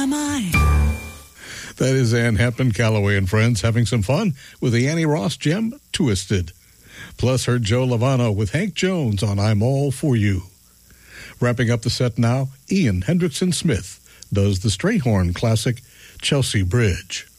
That is Ann Hepburn, Calloway and Friends having some fun with the Annie Ross gem, Twisted. Plus heard Joe Lovano with Hank Jones on I'm All For You. Wrapping up the set now, Ian Hendrickson Smith does the Strayhorn classic, Chelsea Bridge.